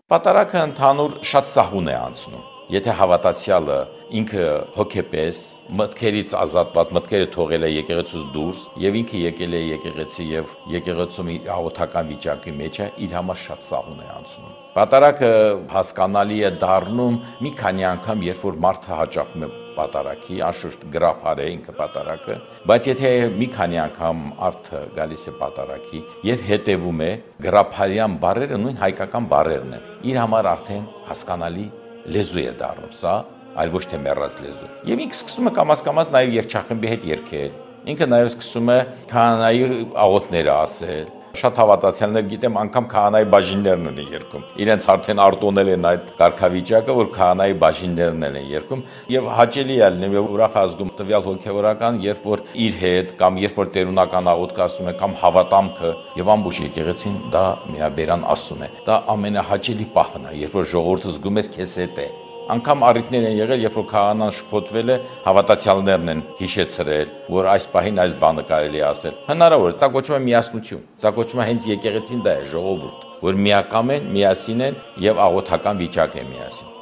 Պատարագը ընդհանուր շատ սահուն է անցնում։ Եթե հավատացյալը ինքը հոգեպես մտքերից ազատված, մտքերը թողել է եկեղեցուց դուրս եւ ինքը եկել է եկեղեցի եւ եկեղեցում իր աղոթական վիճակի մեջ է, իր համար շատ սահուն է անցնում։ Պատարագը հասկանալի է դառնում մի քանի անգամ, երբ որ մարդը հաճախում է պատարագի, անշուշտ գրափար է ինքը պատարագը, բայց եթե մի քանի անգամ արդը գալիս է պատարագի եւ հետեւում է, գրափարյան բառերը նույն հայկական բառերն են։ Իր համար արդեն հասկանալի լեզու է դառնում, սա այլ ոչ թե մեռած լեզու։ Եվ ինքը սկսում է կամաց-կամաց նաև երգչախմբի հետ երգել։ Ինքը նաև սկսում է քահանայի աղոթները ասել։ Շատ հավատացյալներ գիտեմ, անգամ քահանայի բաժիններն են երգում։ Իրենց արդեն արտոնել են այդ կարգավիճակը, որ քահանայի բաժիններն են երգում, եւ հաճելի է լինում եւ ուրախ ազգում տվյալ հոգեվորական, երբ որ իր հետ կամ երբ որ տերունական աղոթք ասում է կամ հավատամքը եւ ամբողջ եկեղեցին դա միաբերան ասում է։ Դա ամենահաճելի պահն է, երբ որ ժողովուրդը զգում ես քեզ հետ է։ Անկամ առիթներ են եղել, երբ որ քահանան շփոթվել է, հավատացյալներն են հիշեցրել, որ այս պահին այս բանը կարելի է ասել։ Հնարավոր է, դա կոչվում է միասնություն։ Դա կոչվում է հենց եկեղեցին դա է, ժողովուրդ, որ միակամ են, միասին են եւ աղոթական վիճակ է միասին։